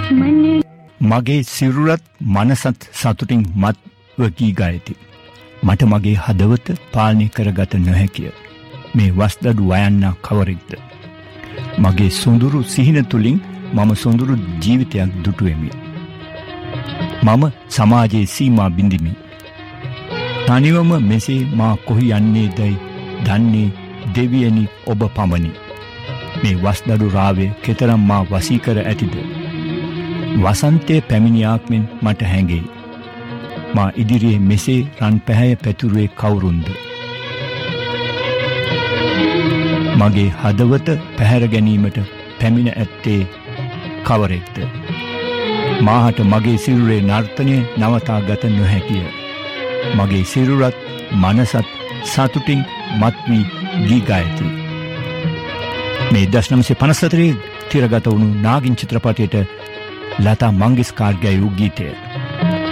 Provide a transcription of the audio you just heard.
මගේ සිරුරත් මනසත් සතුටින් මත්ව කී ගයති. මට මගේ හදවත පාලනය කරගත නොහැකිය. මේ වස්දඩු වයන්නා කවරෙක්ද? මගේ සොඳුරු සිහින තුළින් මම සොඳුරු ජීවිතයක් දුටුවෙමි. මම සමාජයේ සීමා බිඳිමි. තනිවම මෙසේ මා කොහි යන්නේදයි දන්නේ දෙවියනි ඔබ පමණි. මේ වස්දඩු රාවේ කෙතරම් මා වසී කර ඇතිද? වසන්තය පැමිණියාක් මෙන් මට හැඟේ. මා ඉදිරියේ මෙසේ රන් පැහැය පැතුරුවේ කවුරුන්ද? මගේ හදවත පැහැර ගැනීමට පැමිණ ඇත්තේ කවරෙක්ද? මාහට මගේ සිරුරේ නර්තනය නවතා ගත නොහැකිය. මගේ සිරුරත් මනසත් සතුටින් මත්වී ගී ගයති. මේ 1954 තිරගත වුණු නාගින් චිත්‍රපටයට ලතා මංගেশකර් ගැයූ ගීතය.